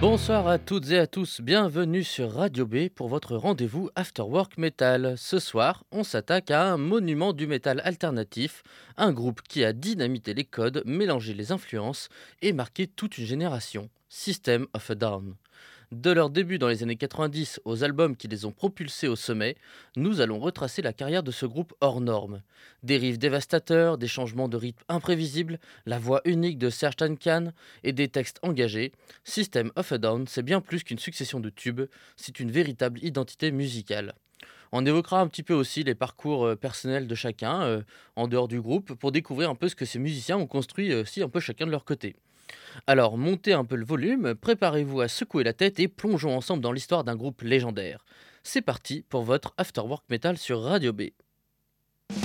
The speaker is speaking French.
Bonsoir à toutes et à tous, bienvenue sur Radio B pour votre rendez-vous After Work Metal. Ce soir, on s'attaque à un monument du métal alternatif, un groupe qui a dynamité les codes, mélangé les influences et marqué toute une génération, System of a Down. De leur début dans les années 90 aux albums qui les ont propulsés au sommet, nous allons retracer la carrière de ce groupe hors norme. Des riffs dévastateurs, des changements de rythme imprévisibles, la voix unique de Serj Tankian et des textes engagés, System of a Down, c'est bien plus qu'une succession de tubes, c'est une véritable identité musicale. On évoquera un petit peu aussi les parcours personnels de chacun en dehors du groupe pour découvrir un peu ce que ces musiciens ont construit aussi un peu chacun de leur côté. Alors, montez un peu le volume, préparez-vous à secouer la tête et plongeons ensemble dans l'histoire d'un groupe légendaire. C'est parti pour votre Afterwork Metal sur Radio B.